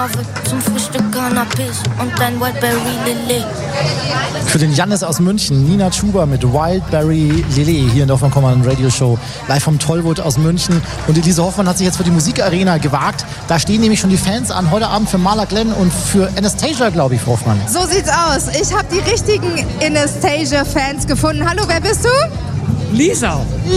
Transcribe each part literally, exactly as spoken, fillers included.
Zum Frühstück Cannabis und dein Wildberry Lillet. Für den Jannis aus München, Nina Chuba mit Wildberry Lillet hier in der Hoffmann-Kommern Radio Show. Live vom Tollwood aus München. Und Elise Hoffmann hat sich jetzt für die Musikarena gewagt. Da stehen nämlich schon die Fans an, heute Abend für Marla Glenn und für Anastasia, glaube ich, Frau Hoffmann. So sieht's aus. Ich habe die richtigen Anastasia-Fans gefunden. Hallo, wer bist du? Lisa.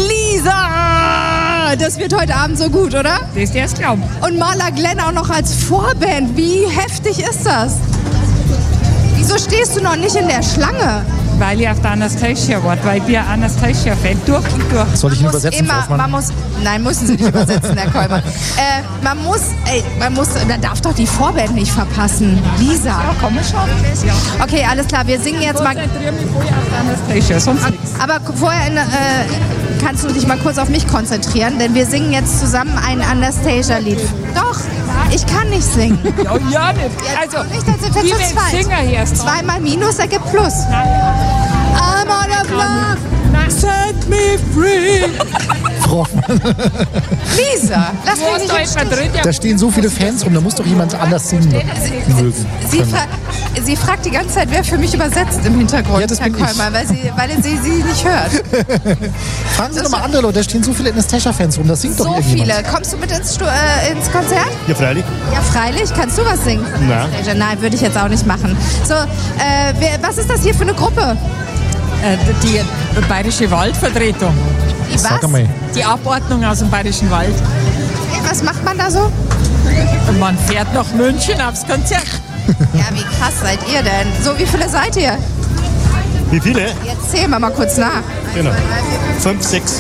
Lisa! Das wird heute Abend so gut, oder? Das ist erst glauben. Und Marla Glenn auch noch als Vorband. Wie heftig ist das? Wieso stehst du noch nicht in der Schlange? Weil ich auf der Anastasia warte, weil ich bin ein Anastasia-Fan durch und durch. Soll ich ihn übersetzen, immer, man muss, Nein, müssen Sie nicht übersetzen, Herr Kollmann. Äh, man muss, ey, man muss, man darf doch die Vorband nicht verpassen. Lisa. Ja, komm schon. Ja. Okay, alles klar, wir singen jetzt mal. Konzentriere mich vorher auf der Anastasia, sonst nichts. Aber vorher äh, kannst du dich mal kurz auf mich konzentrieren, denn wir singen jetzt zusammen ein Anastasia-Lied. Doch, ich kann nicht singen. Ja, ja nicht. Also, nicht, dann sind wir zu zweit. Singer hier. Zweimal Minus ergibt Plus. I'm out of love, set me free. Frau Lisa, lass mich nicht im Stich. Da stehen so viele Fans rum, da muss doch jemand anders singen mögen. Sie, fra sie fragt die ganze Zeit, wer für mich übersetzt im Hintergrund, ja, das Herr bin ich. Kollmann, weil sie, weil sie sie nicht hört. Fragen Sie doch mal andere Leute, da stehen so viele Anastasia-Fans rum, das singt So doch irgendjemand. viele. Kommst du mit ins, Stu äh, ins Konzert? Ja, freilich. Ja, freilich. Kannst du was singen? Nein. Nein, würde ich jetzt auch nicht machen. So, äh, wer, was ist das hier für eine Gruppe? Äh, die Bayerische Waldvertretung. Die was? Sag mal. Die Abordnung aus dem Bayerischen Wald. Was macht man da so? Man fährt nach München aufs Konzert. Ja, wie krass seid ihr denn? So, wie viele seid ihr? Wie viele? Jetzt zählen wir mal kurz nach. Genau. Fünf, sechs.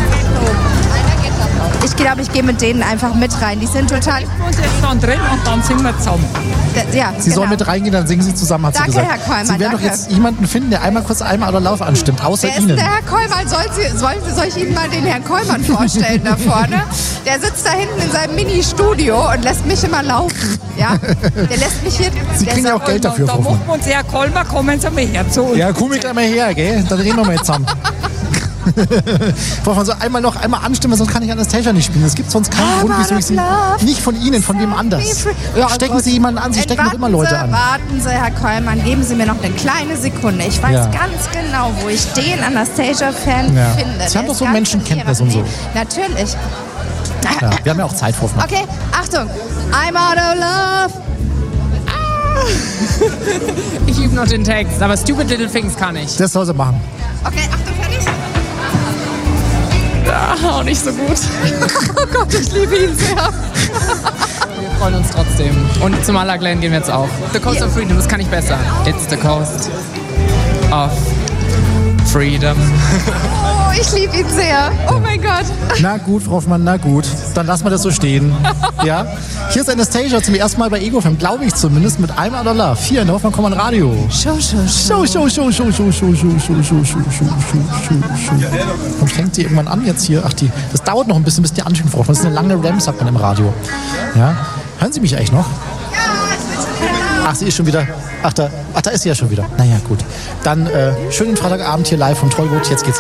Ich glaube, ich gehe mit denen einfach mit rein. Die sind total... Ich muss jetzt dann drin und dann singen wir zusammen. Da, ja, Sie genau. soll mit reingehen, dann singen Sie zusammen, hat Danke, sie gesagt. Herr Kollmann, Sie werden doch danke. jetzt jemanden finden, der einmal kurz einmal oder Lauf anstimmt, außer Wer ist denn Ihnen. der Herr Kollmann? Soll, Sie, soll, soll ich Ihnen mal den Herrn Kollmann vorstellen da vorne? Der sitzt da hinten in seinem Mini-Studio und lässt mich immer laufen. Ja? Der lässt mich hier... Sie der kriegen ja sagt- auch Geld dafür, Da Frau machen Hoffmann. wir uns Herr Kolmer, kommen Sie mal her zu uns. Ja, komm ich gleich mal her, gell? Dann reden wir mal zusammen. Frau Hoffmann, so einmal noch einmal anstimmen, sonst kann ich Anastasia nicht spielen. Es gibt sonst keinen I'm Grund, wieso out ich Sie... of love. Nicht von Ihnen, von wem anders. Ja, Stecken Gott. Sie jemanden an, Sie stecken doch immer Leute Sie, an. Warten Sie, Herr Kollmann, geben Sie mir noch eine kleine Sekunde. Ich weiß Ja. ganz genau, wo ich den Anastasia-Fan Ja. finde. Sie haben Der doch ist so ganz Menschenkenntnis in und so. Ihrer Nähe. Natürlich. Ja, wir haben ja auch Zeit, Frau Hoffmann. Okay, Achtung. I'm out of love. Ich übe noch den Text, aber Stupid Little Things kann ich. Das soll sie machen. Okay, Achtung, fertig. Ah, auch nicht so gut. Oh Gott, ich liebe ihn sehr. Wir freuen uns trotzdem. Und zum Marla Glenn gehen wir jetzt auch. The Coast of Freedom, das kann ich besser. It's the Coast of Freedom. Oh, ich liebe ihn sehr. Oh mein Gott. Na gut, Frau Hoffmann, na gut. Dann lassen wir das so stehen. Ja? Hier ist Anastasia zum ersten Mal bei Ego F M, glaube ich zumindest, mit I'm Out of Love. Hier in der Hoffmann-Kommern Radio. Show, show, show. Show, show, show, show, show, show, show, show, show, show, show, show, show. Und fängt sie irgendwann an jetzt hier? Ach, die, das dauert noch ein bisschen, bis die anfängt, Frau Hoffmann. Das ist eine lange Ram, sagt man im Radio. Ja? Hören Sie mich eigentlich noch? Ach, sie ist schon wieder. Ach, da, ach, da ist sie ja schon wieder. Naja, gut. Dann äh, schönen Freitagabend hier live vom Tollwood. Jetzt geht's